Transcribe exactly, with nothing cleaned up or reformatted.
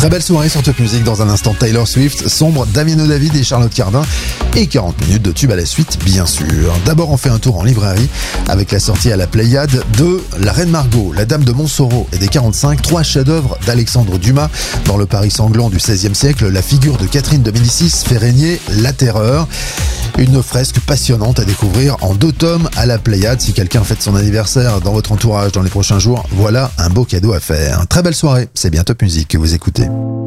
Très belle soirée sur Top Music. Dans un instant, Taylor Swift, Sombre, Damien David et Charlotte Cardin. Et quarante minutes de tube à la suite, bien sûr. D'abord, on fait un tour en librairie avec la sortie à la Pléiade de La Reine Margot, La Dame de Montsoreau et des quarante-cinq, trois chefs-d'œuvre d'Alexandre Dumas. Dans le Paris sanglant du seizième siècle, la figure de Catherine de Médicis fait régner la terreur. Une fresque passionnante à découvrir en deux tomes à la Pléiade. Si quelqu'un fête son anniversaire dans votre entourage dans les prochains jours, voilà un beau cadeau à faire. Très belle soirée, c'est bien Top Music que vous écoutez.